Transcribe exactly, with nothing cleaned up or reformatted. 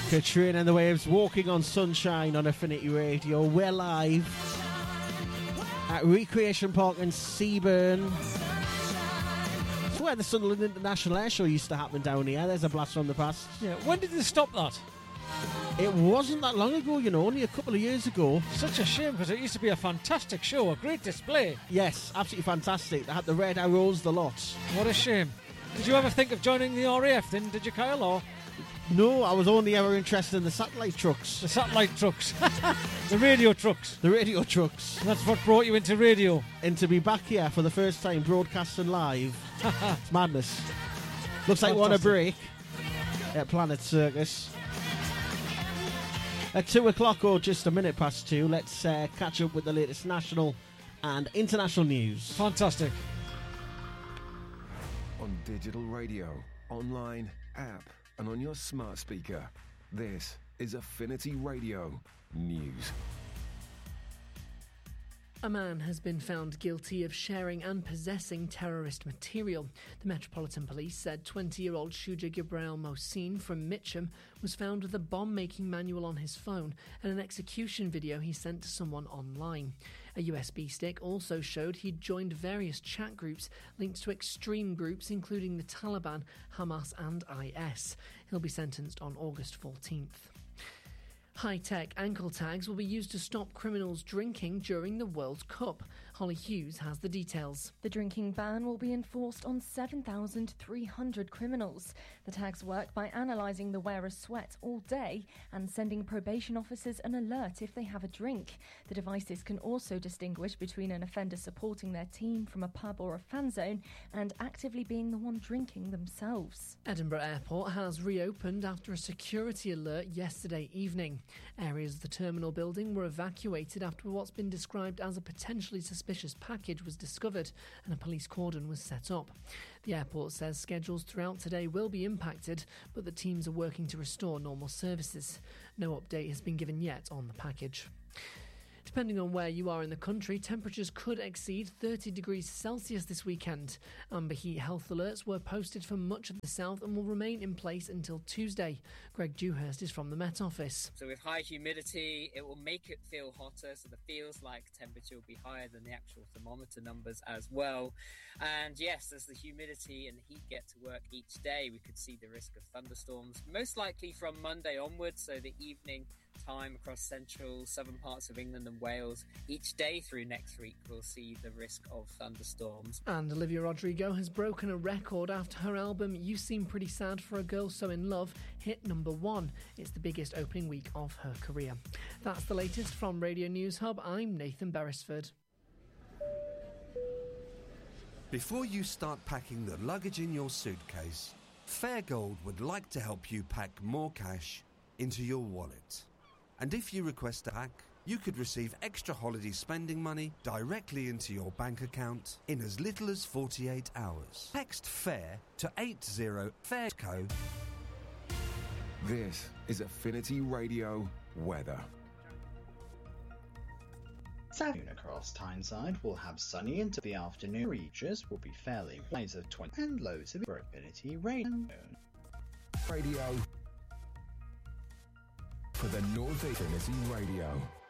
Katrina and the Waves, Walking on Sunshine on Affinity Radio. We're live at Recreation Park in Seaburn. It's where the Sunderland International Air Show used to happen down here. There's a blast from the past. Yeah, when did they stop that? It wasn't that long ago, you know, only a couple of years ago. Such a shame, because it used to be a fantastic show, a great display. Yes, absolutely fantastic. They had the red arrows, the lot. What a shame. Did you ever think of joining the R A F then, did you, Kyle, or...? No, I was only ever interested in the satellite trucks. The satellite trucks. The radio trucks. The radio trucks. And that's what brought you into radio. And to be back here for the first time broadcasting live. It's madness. Looks like we're on a break at Planet Circus. At two o'clock or just a minute past two, let's uh, catch up with the latest national and international news. Fantastic. On digital radio, online, app, and on your smart speaker, this is Affinity Radio News. A man has been found guilty of sharing and possessing terrorist material. The Metropolitan Police said twenty-year-old Shuja Gabriel Mohsin from Mitcham was found with a bomb-making manual on his phone and an execution video he sent to someone online. A U S B stick also showed he'd joined various chat groups linked to extreme groups including the Taliban, Hamas and I S. He'll be sentenced on August fourteenth. High-tech ankle tags will be used to stop criminals drinking during the World Cup. Holly Hughes has the details. The drinking ban will be enforced on seven thousand three hundred criminals. The tags work by analysing the wearer's sweat all day and sending probation officers an alert if they have a drink. The devices can also distinguish between an offender supporting their team from a pub or a fan zone and actively being the one drinking themselves. Edinburgh Airport has reopened after a security alert yesterday evening. Areas of the terminal building were evacuated after what's been described as a potentially suspicious package was discovered and a police cordon was set up. The airport says schedules throughout today will be impacted, but the teams are working to restore normal services. No update has been given yet on the package. Depending on where you are in the country, temperatures could exceed thirty degrees Celsius this weekend. Amber heat health alerts were posted for much of the south and will remain in place until Tuesday. Greg Dewhurst is from the Met Office. So with high humidity, it will make it feel hotter, so the feels like temperature will be higher than the actual thermometer numbers as well. And yes, as the humidity and the heat get to work each day, we could see the risk of thunderstorms, most likely from Monday onwards, so the evening time across central, southern parts of England and Wales. Each day through next week we'll see the risk of thunderstorms. And Olivia Rodrigo has broken a record after her album You Seem Pretty Sad for a Girl So In Love hit number one. It's the biggest opening week of her career. That's the latest from Radio News Hub. I'm Nathan Beresford. Before you start packing the luggage in your suitcase, Fairgold would like to help you pack more cash into your wallet. And if you request a pack, you could receive extra holiday spending money directly into your bank account in as little as forty-eight hours. Text FAIR to eighty FAIRCO. This is Affinity Radio Weather. Saturday across Tyneside will have sunny into the afternoon. Reaches will be fairly highs of twenty and lows of Affinity rain. Radio for the North Affinity Radio.